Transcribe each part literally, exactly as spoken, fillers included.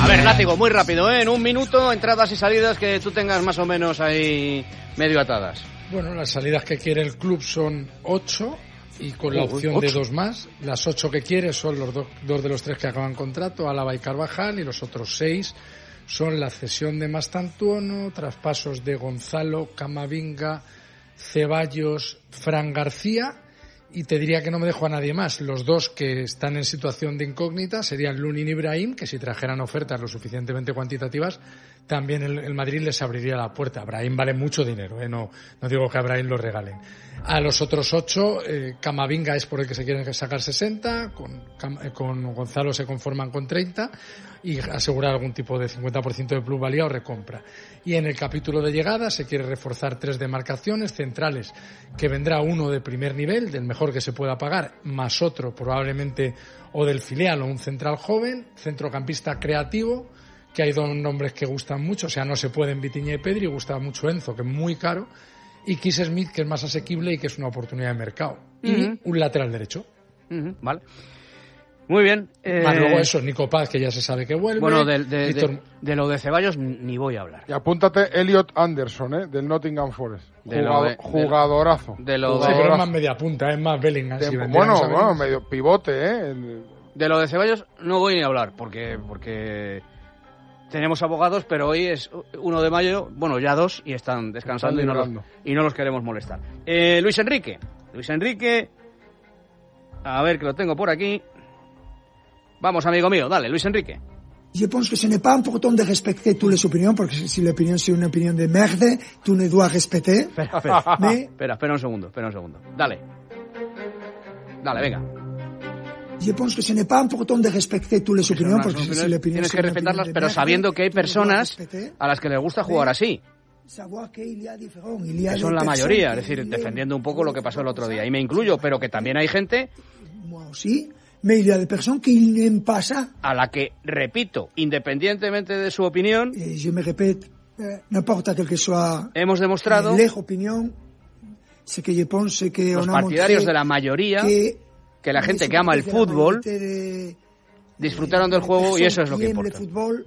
ver, Látigo, muy rápido, ¿eh? En un minuto, entradas y salidas que tú tengas más o menos ahí medio atadas. Bueno, las salidas que quiere el club son ocho y con la opción ¿ocho? de dos más. Las ocho que quiere son los dos, dos de los tres que acaban contrato, Álava y Carvajal, y los otros seis son la cesión de Mastantuono, traspasos de Gonzalo, Camavinga, Ceballos, Fran García, y te diría que no me dejo a nadie más. Los dos que están en situación de incógnita serían Lunin y Brahim, que si trajeran ofertas lo suficientemente cuantitativas, también el, el Madrid les abriría la puerta. Brahim vale mucho dinero, ¿eh? no, no digo que a Brahim lo regalen. A los otros ocho, eh, Camavinga es por el que se quieren sacar sesenta, con, con Gonzalo se conforman con treinta, y asegurar algún tipo de cincuenta por ciento de plusvalía o recompra. Y en el capítulo de llegada se quiere reforzar tres demarcaciones centrales, que vendrá uno de primer nivel, del mejor que se pueda pagar, más otro probablemente o del filial o un central joven, centrocampista creativo, que hay dos nombres que gustan mucho, o sea, no se pueden Vitinha y Pedri, gusta mucho Enzo, que es muy caro, y Kiss Smith, que es más asequible y que es una oportunidad de mercado. Uh-huh. Y un lateral derecho. Uh-huh. Vale. Muy bien. Eh... Más luego eso, Nico Paz, que ya se sabe que vuelve. Bueno, de, de, Víctor... de, de lo de Ceballos ni voy a hablar. Y apúntate Elliot Anderson, ¿eh? Del Nottingham Forest. De Jugado, de, jugadorazo. De lo sí, de... pero es más media punta, es más Bellingham. De, si bueno, bueno, medio pivote, ¿eh? El... De lo de Ceballos no voy ni a hablar, porque porque tenemos abogados, pero hoy es uno de mayo, bueno, ya dos, y están descansando están y, no los, y no los queremos molestar. Eh, Luis Enrique. Luis Enrique. A ver, que lo tengo por aquí. Vamos, amigo mío, dale, Luis Enrique. Je pense que ce n'est pas important de respecter toutes les opinions, parce que si l'opinion c'est une opinion de merde, tu ne dois respecter. Espera, espera, Mais... espera, espera un segundo, espera un segundo. Dale. Dale, venga. Je pense que ce n'est pas important de respecter toutes les opinions, porque si l'opinion tienes que respetarlas, pero sabiendo que hay personas a las que les gusta jugar así. Que son la mayoría, es decir, defendiendo un poco lo que pasó el otro día. Y me incluyo, pero que también hay gente... Sí. Mais il y a des personnes qui n'aiment pas ça. A la que, repito, independientemente de su opinión, et je me répète, euh, n'importe quel que soit hemos demostrado les opinions, c'est que je pense que los on a partidarios de la mayoría, que, que la gente que ama el fútbol de, disfrutaron del juego y eso es lo que importa. El fútbol,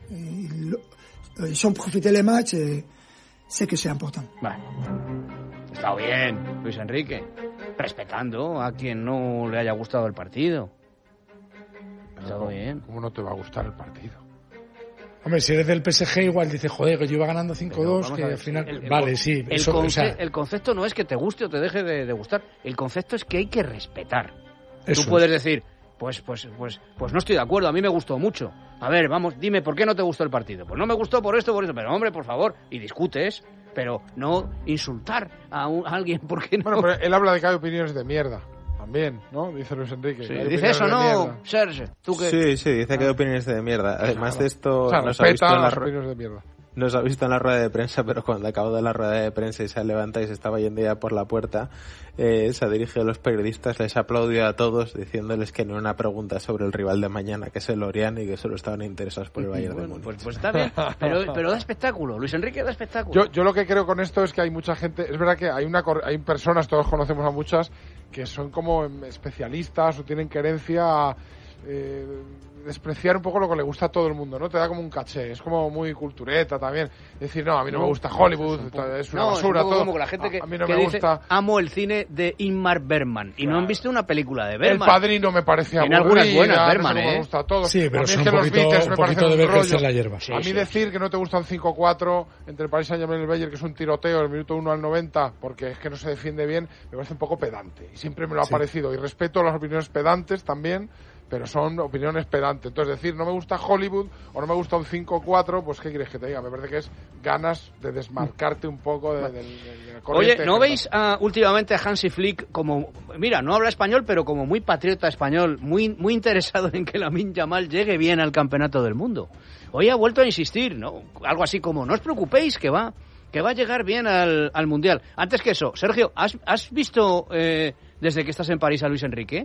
ils ont profité les matchs, et c'est que c'est important. Vale. Está bien, Luis Enrique. Respetando a quien no le haya gustado el partido. Todo bien. ¿Cómo no te va a gustar el partido? Hombre, si eres del P S G igual dices, joder, que yo iba ganando cinco dos, que al final... El, el, vale, sí. El, eso, conce- o sea... el concepto no es que te guste o te deje de, de gustar. El concepto es que hay que respetar. Eso Tú puedes es. decir, pues, pues, pues, pues no estoy de acuerdo, a mí me gustó mucho. A ver, vamos, dime, ¿por qué no te gustó el partido? Pues no me gustó por esto, por eso. Pero hombre, por favor, y discutes... Pero no insultar a, un, a alguien porque no... Bueno, pero él habla de que hay opiniones de mierda. También, ¿no? Dice Luis Enrique. Sí, dice eso, ¿no, Serge? ¿Tú qué? Sí, sí, dice que hay opiniones de mierda. Además claro. de esto... O sea, nos ha visto en las la... opiniones de mierda. Nos ha visto en la rueda de prensa, pero cuando acabó de la rueda de prensa y se levanta y se estaba yendo ya por la puerta, eh, se dirige a los periodistas, les aplaudió a todos diciéndoles que no era una pregunta sobre el rival de mañana, que es el Lorient, y que solo estaban interesados por el Bayern bueno, de Múnich. Pues, pues está bien, pero, pero da espectáculo. Luis Enrique da espectáculo. Yo, yo lo que creo con esto es que hay mucha gente, es verdad que hay una hay personas, todos conocemos a muchas, que son como especialistas o tienen querencia a eh, despreciar un poco lo que le gusta a todo el mundo, ¿no? Te da como un caché, es como muy cultureta también. Decir, no, a mí no, no me gusta Hollywood, es, un es una no, basura, es un todo. Como la gente que, a, a mí no que me dice, gusta. Amo el cine de Ingmar Bergman y claro. No han visto una película de Bergman. El Padrino me parece aburrida. En algunas buenas Bergman, no ¿eh? me gusta todo. Sí, pero a mí es es que un los poquito, Beatles un me poquito parecen de un ver crecer rollo. la hierba. Sí, a mí sí, decir sí. que no te gustan cinco cuatro entre el Paris Saint-Germain y el Bayern, que es un tiroteo del minuto uno al noventa, porque es que no se defiende bien, me parece un poco pedante. Y siempre me lo ha sí. parecido. Y respeto las opiniones pedantes también, pero son opiniones pedantes. Entonces, decir, no me gusta Hollywood o no me gusta un cinco cuatro, pues ¿qué quieres que te diga? Me parece que es ganas de desmarcarte un poco de, de, de, de la corriente. Oye, ¿no veis uh, últimamente a Hansi Flick como, mira, no habla español, pero como muy patriota español, muy, muy interesado en que Lamine Yamal llegue bien al campeonato del mundo? Hoy ha vuelto a insistir, ¿no? Algo así como, no os preocupéis, que va, que va a llegar bien al, al Mundial. Antes que eso, Sergio, ¿has, has visto eh, desde que estás en París a Luis Enrique?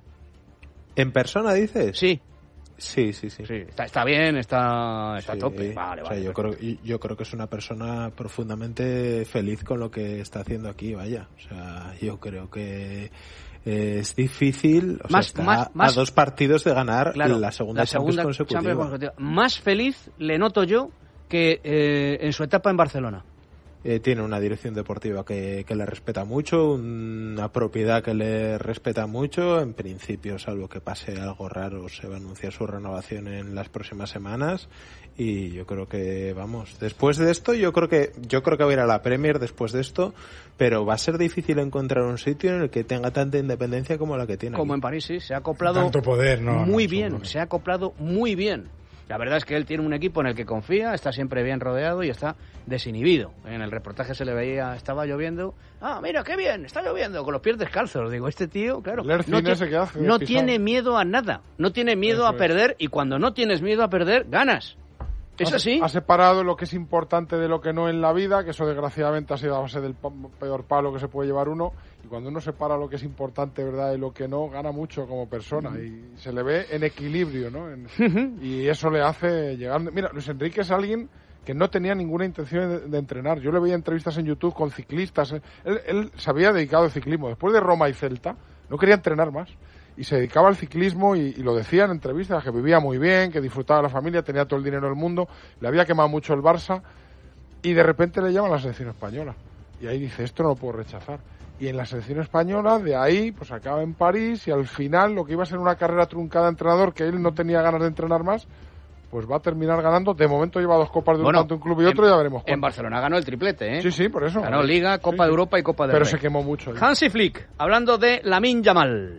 ¿En persona dices? Sí. Sí, sí, sí. sí está, está bien, está, está sí, a tope. Vale, o sea, vale. Yo creo, yo creo que es una persona profundamente feliz con lo que está haciendo aquí, vaya. O sea, yo creo que Eh, es difícil, o más, sea, está más, más, a dos partidos de ganar claro, la segunda, la segunda Champions consecutiva. Champions consecutiva. Más feliz le noto yo que eh, en su etapa en Barcelona. Eh, tiene una dirección deportiva que, que le respeta mucho, una propiedad que le respeta mucho. En principio, salvo que pase algo raro, se va a anunciar su renovación en las próximas semanas. Y yo creo que, vamos, después de esto, yo creo que yo creo que va a ir a la Premier después de esto, pero va a ser difícil encontrar un sitio en el que tenga tanta independencia como la que tiene. Como aquí. en París, sí, se ha acoplado Tanto poder, no, muy no, bien, no, no. se ha acoplado muy bien. La verdad es que él tiene un equipo en el que confía, está siempre bien rodeado y está desinhibido. En el reportaje se le veía, estaba lloviendo. Ah, mira, qué bien, está lloviendo, con los pies descalzos. Digo, este tío, claro, El no, tiene ese que hace, no pisado. tiene miedo a nada, no tiene miedo Eso a es. perder y cuando no tienes miedo a perder, ganas. ¿Es Ha- así? Ha separado lo que es importante de lo que no en la vida, que eso desgraciadamente ha sido a base del pa- peor palo que se puede llevar uno. Y cuando uno separa lo que es importante, ¿verdad?, y lo que no, gana mucho como persona. Y se le ve en equilibrio, ¿no? En- y eso le hace llegar... Mira, Luis Enrique es alguien que no tenía ninguna intención de, de entrenar. Yo le veía entrevistas en YouTube con ciclistas. Él, él se había dedicado al ciclismo. Después de Roma y Celta, no quería entrenar más. Y se dedicaba al ciclismo y, y lo decía en entrevistas, que vivía muy bien, que disfrutaba de la familia, tenía todo el dinero del mundo, le había quemado mucho el Barça y de repente le llaman a la selección española. Y ahí dice, esto no lo puedo rechazar. Y en la selección española, de ahí, pues acaba en París y al final lo que iba a ser una carrera truncada de entrenador, que él no tenía ganas de entrenar más, pues va a terminar ganando. De momento lleva dos copas de Bueno, un tanto un club y otro, en, ya veremos cuánto. En Barcelona ganó el triplete, ¿eh? Sí, sí, por eso. Ganó Liga, Copa Sí, de sí. Europa y Copa del Pero Rey. se quemó mucho. ahí. Hansi Flick, hablando de Lamine Yamal.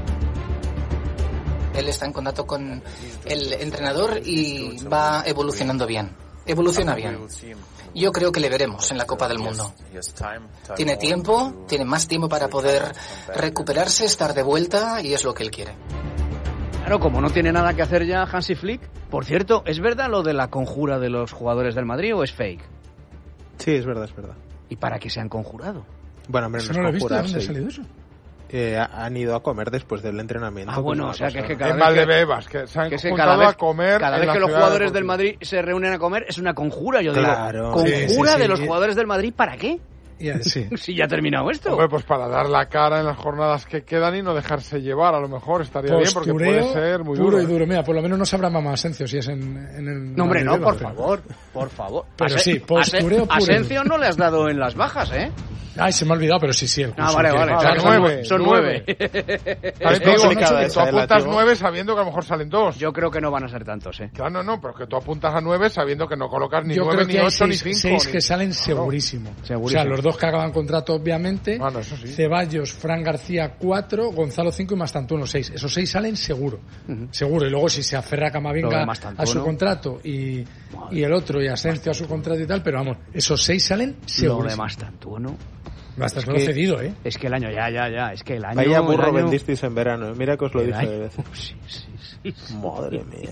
Él está en contacto con el entrenador y va evolucionando bien. Evoluciona bien. Yo creo que le veremos en la Copa del Mundo. Tiene tiempo, tiene más tiempo para poder recuperarse, estar de vuelta y es lo que él quiere. Claro, como no tiene nada que hacer ya Hansi Flick. Por cierto, ¿es verdad lo de la conjura de los jugadores del Madrid o es fake? Sí, es verdad, es verdad. ¿Y para qué se han conjurado? Bueno, hombre, Eso no no lo he es visto, ¿de dónde ha conjurarse. salido eso? Eh, ha- han ido a comer después del entrenamiento. Ah, bueno, pues o sea, una que es cosa- que cada En vez que, Valdebebas, que se han que se- juntado cada vez, a comer cada en vez la que los ciudad jugadores del deportiva. Madrid se reúnen a comer es una conjura, yo Claro. digo. Sí, ¿Conjura sí, sí. de los Y- jugadores del Madrid para qué? Ya, sí. Si ya ha terminado esto. Hombre, pues para dar la cara en las jornadas que quedan y no dejarse llevar, a lo mejor estaría bien, porque Postureo puede ser muy puro duro. y ¿eh? duro. Mira, por lo menos no sabrá Mamá Asencio si es en, en el... No, hombre, no, Valdebebas, por pero- favor, por favor. Pero Ase- sí, postureo Ase- puro. Asencio no le has dado en las bajas, ¿eh? Ay, se me ha olvidado, pero sí, sí. El Ah, curso vale, que- vale. Ah, o sea, la que son nueve, son nueve. nueve. También te Es digo, complicada tú esa, ¿eh, apuntas látigo? nueve sabiendo que a lo mejor salen dos. Yo creo que no van a ser tantos, ¿eh? Claro, no, no, pero que tú apuntas a nueve sabiendo que no colocas ni Yo nueve, creo ni que hay ocho, ni seis, cinco. seis ni- que salen Claro. segurísimo. Segurísimo. O sea, los dos que acaban contrato, obviamente. Bueno, eso sí. Ceballos, Fran García, cuatro, Gonzalo, cinco y Mastantuono, seis. Esos seis salen seguro. Seguro. Y luego si se aferra Lo Camavinga de Mastantuono. a su contrato y, y el otro y Asencio a su contrato y tal, pero vamos, esos seis salen Lo seguro. de Mastantuono. Basta, Es lo he que- cedido, ¿eh? Es que el año, ya, ya, ya. Es que el año. Vaya el burro año- vendisteis en verano. Mira que os lo el dije año- de veces. Sí, sí, sí, sí. Madre mía.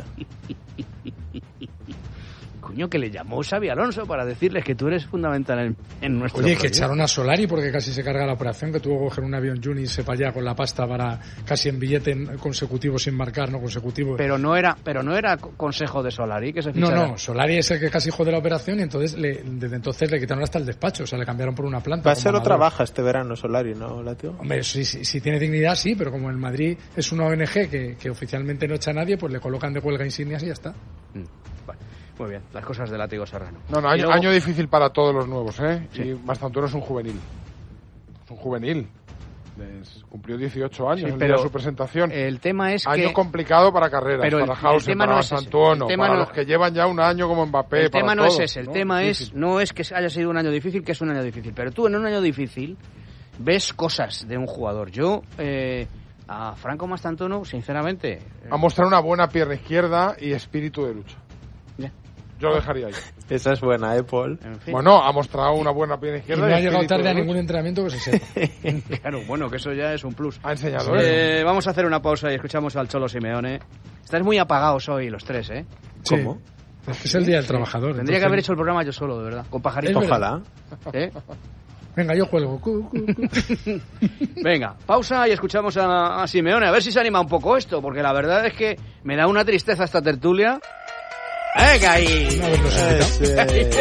Coño, que le llamó Xavi Alonso para decirles que tú eres fundamental en, en nuestro Oye, que proyecto. echaron a Solari porque casi se carga la operación, que tuvo que coger un avión Juni y irse para allá con la pasta para casi en billete consecutivo sin marcar, no consecutivo. Pero no era, pero no era consejo de Solari que se No, fichara. no, Solari es el que casi jode la operación y entonces le, desde entonces le quitaron hasta el despacho, o sea, le cambiaron por una planta. Va a como ser otra Amador. baja este verano, Solari, ¿no, Latio? Hombre, si, si, si tiene dignidad, sí, pero como el Madrid es una O N G que, que oficialmente no echa a nadie, pues le colocan de huelga insignias y ya está. Mm, vale. Muy bien, las cosas de Látigo Serrano. No, no, Y año, luego- año difícil para todos los nuevos, ¿eh? Sí. Y Mastantuono es un juvenil. Es un juvenil. Es- cumplió dieciocho años Sí, el pero día de su presentación. El tema es Año que complicado para carreras, Pero el- para el Hauser, tema para no es ese. Mastantuono, El tema para no- los que llevan ya un año como Mbappé, el para tema no todos, es ese, el ¿no? tema Sí, es sí. no es que haya sido un año difícil, que es un año difícil, pero tú en un año difícil ves cosas de un jugador. Yo eh, a Franco Mastantuono, sinceramente, eh, Ha mostrado una buena pierna izquierda y espíritu de lucha. ya, Yo lo dejaría ahí. Esa es buena, ¿eh, Paul? en fin. Bueno, ha mostrado una buena pierna Y izquierda no y, ha llegado espíritu tarde de a lucha. ningún entrenamiento que se sepa. Claro, bueno, que eso ya es un plus. Ha enseñado eso. Eh, vamos a hacer una pausa y escuchamos al Cholo Simeone. Estáis muy apagados hoy los tres, ¿eh? ¿Cómo? Sí. Es que es el día del trabajador. Tendría entonces- que haber hecho el programa yo solo, de verdad, con pajaritos. Es verdad. Ojalá. ¿Eh? Venga, yo juego. Cu, cu, cu. Venga, pausa y escuchamos a, a Simeone, a ver si se anima un poco esto, porque la verdad es que me da una tristeza esta tertulia. ¡Venga ahí! A ver, los invitados. Ese-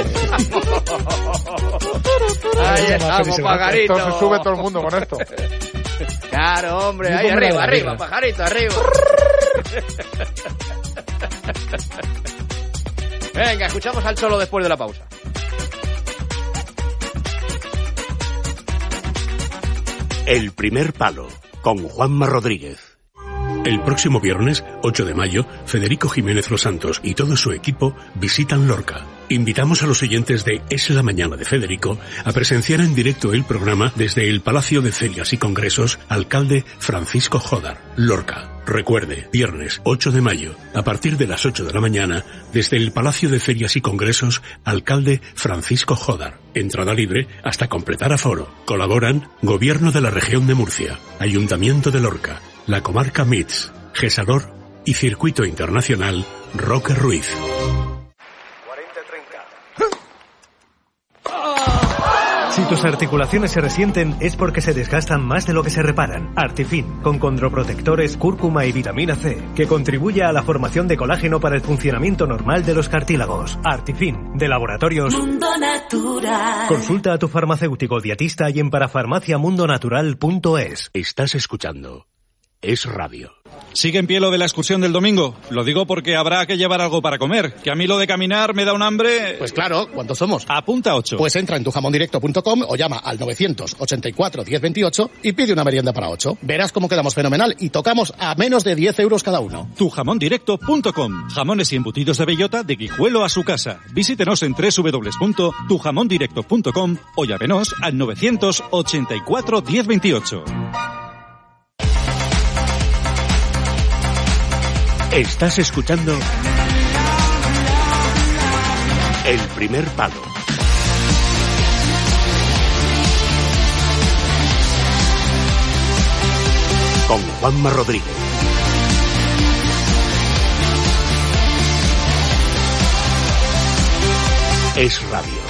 Ahí Ahí estamos, estamos, pajarito. Esto se sube todo el mundo con esto. Claro, hombre, Yo ahí pongo la arriba, de arriba, birra. pajarito, arriba. Venga, escuchamos al Cholo después de la pausa. El primer palo, con Juanma Rodríguez. El próximo viernes, ocho de mayo, Federico Jiménez Los Santos y todo su equipo visitan Lorca. Invitamos a los oyentes de Es la Mañana de Federico a presenciar en directo el programa desde el Palacio de Ferias y Congresos Alcalde Francisco Jódar, Lorca. Recuerde, viernes ocho de mayo, a partir de las ocho de la mañana, desde el Palacio de Ferias y Congresos Alcalde Francisco Jódar. Entrada libre hasta completar aforo. Colaboran Gobierno de la Región de Murcia, Ayuntamiento de Lorca, la Comarca M I T S, Gesador y Circuito Internacional Roque Ruiz. Si tus articulaciones se resienten es porque se desgastan más de lo que se reparan. Artifin, con condroprotectores, cúrcuma y vitamina C, que contribuye a la formación de colágeno para el funcionamiento normal de los cartílagos. Artifin, de Laboratorios Mundo Natural. Consulta a tu farmacéutico dietista y en parafarmaciamundonatural punto es. Estás escuchando Es Radio. ¿Sigue en pie lo de la excursión del domingo? Lo digo porque habrá que llevar algo para comer, que a mí lo de caminar me da un hambre... Pues claro, ¿cuántos somos? Apunta ocho. Pues entra en tu jamón directo punto com o llama al novecientos ochenta y cuatro diez veintiocho y pide una merienda para ocho. Verás cómo quedamos fenomenal y tocamos a menos de diez euros cada uno. tu jamón directo punto com. Jamones y embutidos de bellota de Guijuelo a su casa. Visítenos en doble u doble u doble u punto tu jamón directo punto com o llámenos al novecientos ochenta y cuatro diez veintiocho. Estás escuchando El primer palo. Con Juanma Rodríguez. Es Radio.